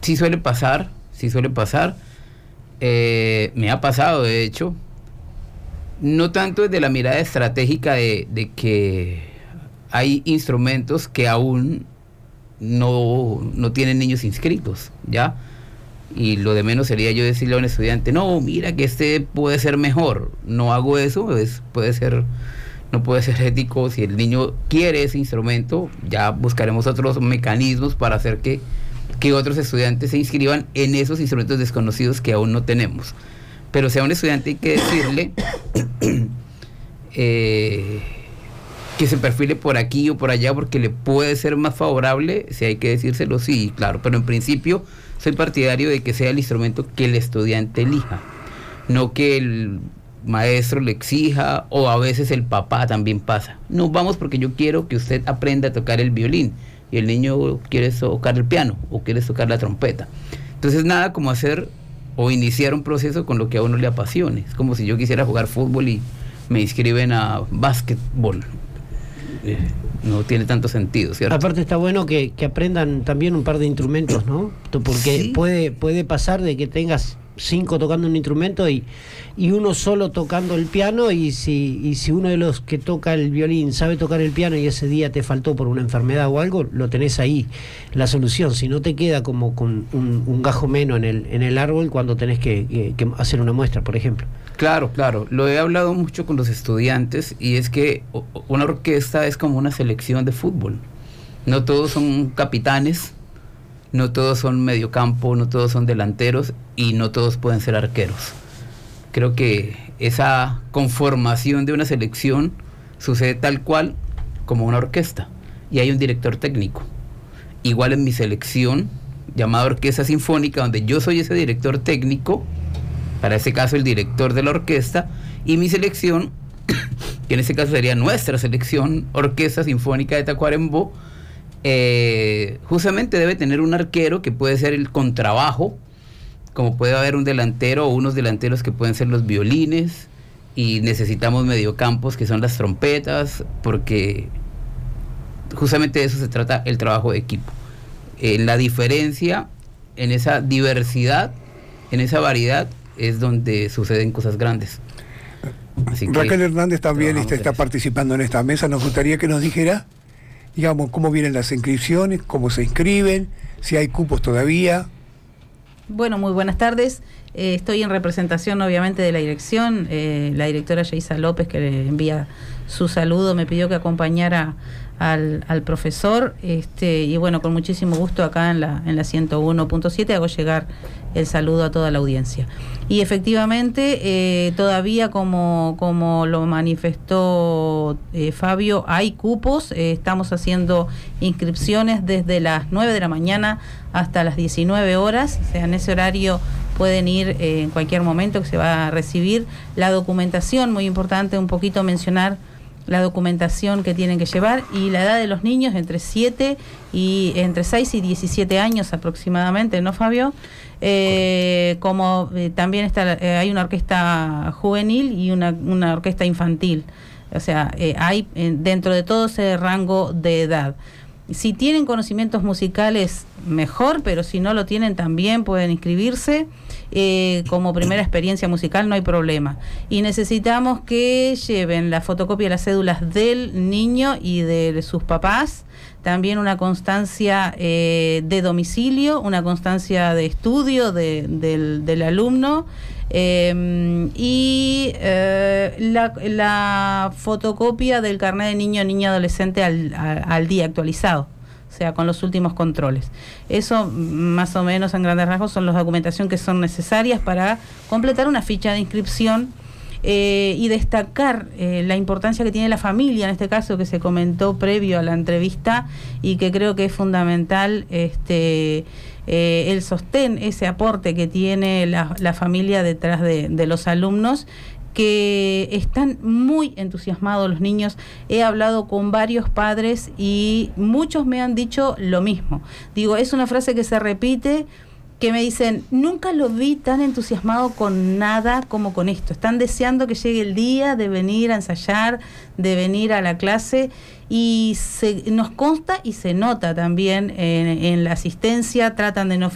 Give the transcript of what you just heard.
sí suele pasar, me ha pasado de hecho, no tanto desde la mirada estratégica de que hay instrumentos que aún no tienen niños inscritos, ¿ya? Y lo de menos sería yo decirle a un estudiante, no, mira que este puede ser mejor. No hago eso, no puede ser ético. Si el niño quiere ese instrumento, ya buscaremos otros mecanismos para hacer que otros estudiantes se inscriban en esos instrumentos desconocidos que aún no tenemos. Pero si a un estudiante hay que decirle que se perfile por aquí o por allá porque le puede ser más favorable, si hay que decírselo, sí, claro, pero en principio soy partidario de que sea el instrumento que el estudiante elija, no que el maestro le exija, o a veces el papá también pasa. No, vamos porque yo quiero que usted aprenda a tocar el violín, y el niño quiere tocar el piano, o quiere tocar la trompeta. Entonces nada como hacer o iniciar un proceso con lo que a uno le apasione. Es como si yo quisiera jugar fútbol y me inscriben a básquetbol. No tiene tanto sentido, ¿cierto? Aparte está bueno que aprendan también un par de instrumentos, ¿no? Porque sí, puede pasar de que tengas 5 tocando un instrumento y uno solo tocando el piano, y si uno de los que toca el violín sabe tocar el piano y ese día te faltó por una enfermedad o algo, lo tenés ahí, la solución. Si no, te queda como con un gajo menos en el árbol cuando tenés que hacer una muestra, por ejemplo. Claro, lo he hablado mucho con los estudiantes, y es que una orquesta es como una selección de fútbol. No todos son capitanes, no todos son mediocampo, no todos son delanteros, y no todos pueden ser arqueros. Creo que esa conformación de una selección sucede tal cual como una orquesta, y hay un director técnico. Igual en mi selección, llamada Orquesta Sinfónica, donde yo soy ese director técnico, para ese caso el director de la orquesta, y mi selección, que en ese caso sería nuestra selección, Orquesta Sinfónica de Tacuarembó, justamente debe tener un arquero que puede ser el contrabajo, como puede haber un delantero o unos delanteros que pueden ser los violines, y necesitamos mediocampos que son las trompetas, porque justamente de eso se trata el trabajo de equipo. La diferencia, en esa diversidad, en esa variedad, es donde suceden cosas grandes. Así Raquel Hernández también está participando en esta mesa. Nos gustaría que nos dijera, digamos, cómo vienen las inscripciones, cómo se inscriben, si hay cupos todavía. Bueno, muy buenas tardes. Estoy en representación, obviamente, de la dirección. La directora Yeisa López, que le envía su saludo, me pidió que acompañara al profesor, y bueno, con muchísimo gusto acá en la 101.7 hago llegar el saludo a toda la audiencia. Y efectivamente, todavía como lo manifestó Fabio, hay cupos. Estamos haciendo inscripciones desde las 9 de la mañana hasta las 19 horas, o sea, en ese horario pueden ir en cualquier momento, que se va a recibir la documentación. Muy importante un poquito mencionar la documentación que tienen que llevar, y la edad de los niños entre 6 y 17 años aproximadamente, ¿no, Fabio? También hay una orquesta juvenil y una orquesta infantil, o sea, hay dentro de todo ese rango de edad. Si tienen conocimientos musicales, mejor, pero si no lo tienen, también pueden inscribirse. Como primera experiencia musical no hay problema. Y necesitamos que lleven la fotocopia de las cédulas del niño y de sus papás, también una constancia de domicilio, una constancia de estudio del alumno, y la fotocopia del carnet de niño o niña adolescente al día actualizado, o sea, con los últimos controles. Eso, más o menos, en grandes rasgos, son las documentación que son necesarias para completar una ficha de inscripción, y destacar la importancia que tiene la familia, en este caso, que se comentó previo a la entrevista, y que creo que es fundamental el sostén, ese aporte que tiene la familia detrás de los alumnos, que están muy entusiasmados los niños. He hablado con varios padres y muchos me han dicho lo mismo. Digo, es una frase que se repite, que me dicen, nunca lo vi tan entusiasmado con nada como con esto. Están deseando que llegue el día de venir a ensayar, de venir a la clase, y nos consta y se nota también en la asistencia. Tratan de no